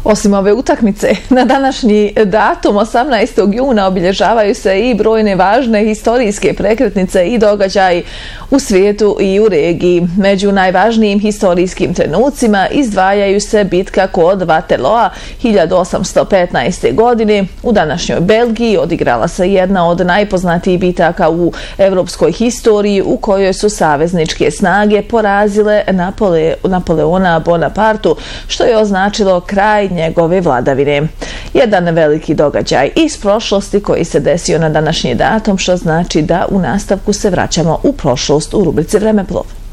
Osim ove utakmice, na današnji datum 18. juna obilježavaju se i brojne važne historijske prekretnice i događaji u svijetu i u regiji. Među najvažnijim historijskim trenucima izdvajaju se bitka kod Waterloa 1815. godine. U današnjoj Belgiji odigrala se jedna od najpoznatijih bitaka u evropskoj historiji u kojoj su savezničke snage porazile Napoleona Bonapartu, što je označilo kraj njegove vladavine. Jedan veliki događaj iz prošlosti koji se desio na današnji datum, što znači da u nastavku se vraćamo u prošlost u rubrici Vremeplov.